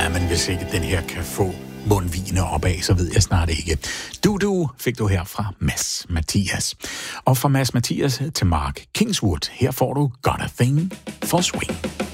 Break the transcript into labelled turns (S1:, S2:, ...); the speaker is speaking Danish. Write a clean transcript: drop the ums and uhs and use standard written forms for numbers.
S1: men hvis ikke den her kan få mundvigene opad, så ved jeg snart ikke. Du fik du her fra Mads Mathias. Og fra Mads Mathias til Mark Kingswood, her får du Got a Thing for Swing.